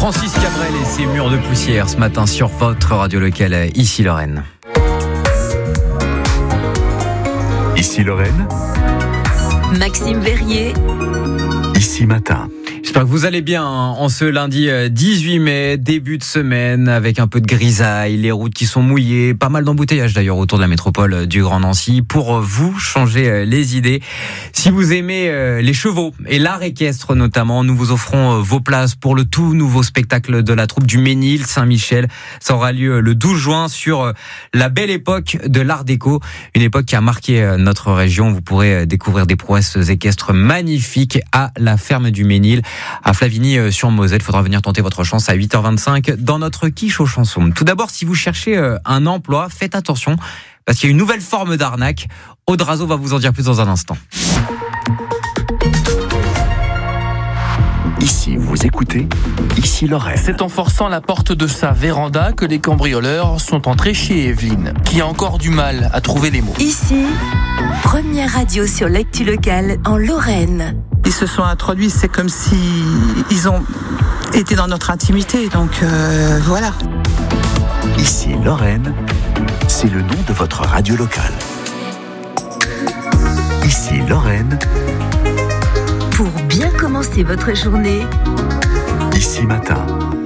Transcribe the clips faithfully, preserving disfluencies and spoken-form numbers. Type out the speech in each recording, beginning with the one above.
Francis Cabrel et ses murs de poussière ce matin sur votre radio locale, ici Lorraine. Ici Lorraine. Maxime Verrier. Ici Matin. J'espère que vous allez bien en ce lundi dix-huit mai, début de semaine, avec un peu de grisaille, les routes qui sont mouillées, pas mal d'embouteillages d'ailleurs autour de la métropole du Grand Nancy. Pour vous changer les idées, si vous aimez les chevaux et l'art équestre notamment, nous vous offrons vos places pour le tout nouveau spectacle de la troupe du Ménil Saint-Michel. Ça aura lieu le douze juin sur la belle époque de l'art déco, une époque qui a marqué notre région. Vous pourrez découvrir des prouesses équestres magnifiques à la ferme du Ménil, à Flavigny-sur-Moselle. Il faudra venir tenter votre chance à huit heures vingt-cinq dans notre quiche aux chansons. Tout d'abord, si vous cherchez un emploi, faites attention parce qu'il y a une nouvelle forme d'arnaque. Audrazo va vous en dire plus dans un instant. Ici, vous écoutez, ici Lorraine. C'est en forçant la porte de sa véranda que les cambrioleurs sont entrés chez Evelyne, qui a encore du mal à trouver les mots. Ici, première radio sur l'actu locale en Lorraine. Ils se sont introduits, c'est comme si ils ont été dans notre intimité, donc euh, voilà. Ici Lorraine, c'est le nom de votre radio locale. Ici Lorraine. Pour bien commencer votre journée. Ici Matin.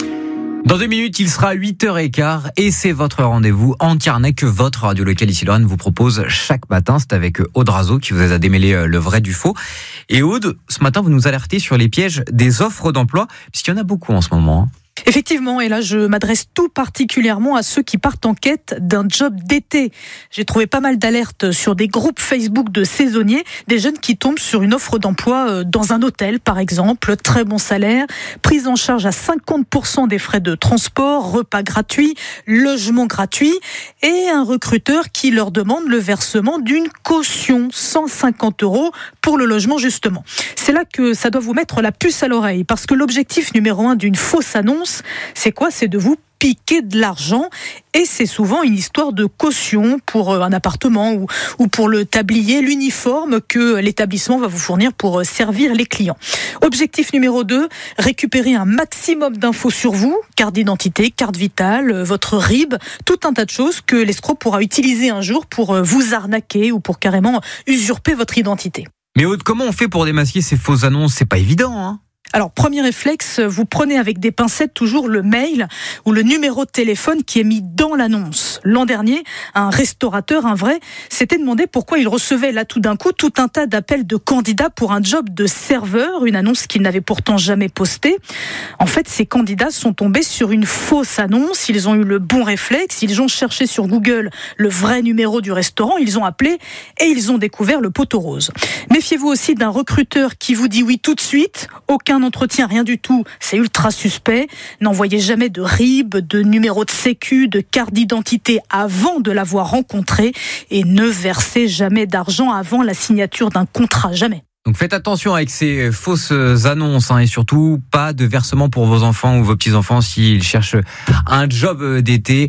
Dans deux minutes, il sera huit heures quinze et c'est votre rendez-vous entièrement que votre radio locale ici Lorraine vous propose chaque matin. C'est avec Audrazo qui vous aide à démêler le vrai du faux. Et Aude, ce matin, vous nous alertez sur les pièges des offres d'emploi, puisqu'il y en a beaucoup en ce moment. Effectivement, et là je m'adresse tout particulièrement à ceux qui partent en quête d'un job d'été. J'ai trouvé pas mal d'alertes sur des groupes Facebook de saisonniers, des jeunes qui tombent sur une offre d'emploi dans un hôtel par exemple, très bon salaire, prise en charge à cinquante pour cent des frais de transport, repas gratuits, logement gratuit, et un recruteur qui leur demande le versement d'une caution, cent cinquante euros pour le logement justement. C'est là que ça doit vous mettre la puce à l'oreille, parce que l'objectif numéro un d'une fausse annonce, c'est quoi ? C'est de vous piquer de l'argent, et c'est souvent une histoire de caution pour un appartement ou, ou pour le tablier, l'uniforme que l'établissement va vous fournir pour servir les clients. Objectif numéro deux, récupérer un maximum d'infos sur vous, carte d'identité, carte vitale, votre R I B, tout un tas de choses que l'escroc pourra utiliser un jour pour vous arnaquer ou pour carrément usurper votre identité. Mais Aude, comment on fait pour démasquer ces fausses annonces ? C'est pas évident, hein ? Alors, premier réflexe, vous prenez avec des pincettes toujours le mail ou le numéro de téléphone qui est mis dans l'annonce. L'an dernier, un restaurateur, un vrai, s'était demandé pourquoi il recevait là tout d'un coup tout un tas d'appels de candidats pour un job de serveur, une annonce qu'il n'avait pourtant jamais postée. En fait, ces candidats sont tombés sur une fausse annonce, ils ont eu le bon réflexe, ils ont cherché sur Google le vrai numéro du restaurant, ils ont appelé et ils ont découvert le poteau rose. Méfiez-vous aussi d'un recruteur qui vous dit oui tout de suite, aucun entretien, rien du tout, c'est ultra suspect. N'envoyez jamais de R I B, de numéro de sécu, de carte d'identité avant de l'avoir rencontré, et ne versez jamais d'argent avant la signature d'un contrat, jamais. Donc faites attention avec ces fausses annonces, hein, et surtout pas de versement pour vos enfants ou vos petits-enfants s'ils cherchent un job d'été.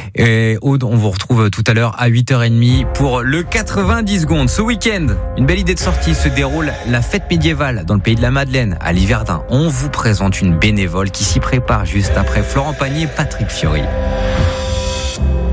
Et Aude, on vous retrouve tout à l'heure à huit heures trente pour le quatre-vingt-dix secondes. Ce week-end, une belle idée de sortie, se déroule la fête médiévale dans le pays de la Madeleine, à Liverdun. On vous présente une bénévole qui s'y prépare juste après Florent Pagny et Patrick Fiori.